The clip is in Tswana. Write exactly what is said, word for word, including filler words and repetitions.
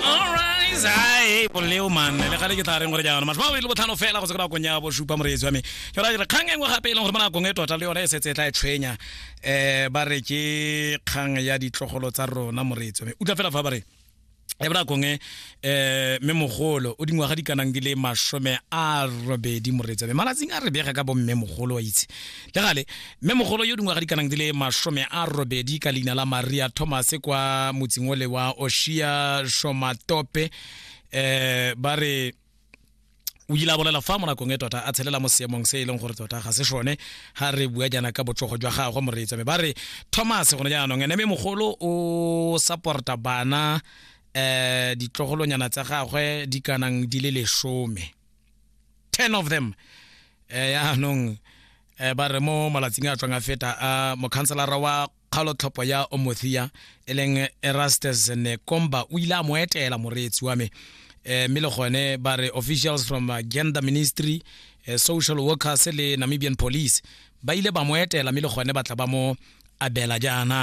Alright, ai boleo man le gale ke tla reng gore jaana mas ba ile bothano fela go se ka konya bo shupa moretsi wa me ke ra dire kgang engwe gape ile gore bona go nge tota le yona e setse tla e tshwenya eh ba re ke kgang ya ditlogolo tsa rona moretsi wa me utla fela fa ba re e bra konge eh memogolo o dingwa ga dikanang di le mashome a robedi moretsi wa me malatsing a re bega ka bo memogolo wa itse le gale memogolo yo dingwa ga dikanang di le mashome a robedi ka leina la Maria Thomas kwa motsingole wa Oshia Shomatope eh ba re o ile a bolela fa mona konge tota a tshelela mo seemong se e leng gore tota ga se shone ha re bua jana ka botsogo jwa gago moretsi wa me ba re Thomas gone jana ngene memogolo o supporta bana eh ditlogolonyana tsa gagwe di kanang di le lesome ten of them eh ya nong eh ba re mo malatsing a tswanga feta a mo counselor wa Kgalotlopo ya Omothia eleng Erastus Nekomba o ile a mo etela moretsi wa me eh mile gone ba re officials from uh, gender ministry uh, social workers le Namibian police ba ile ba mo etela mile gone ba tla ba mo abela jana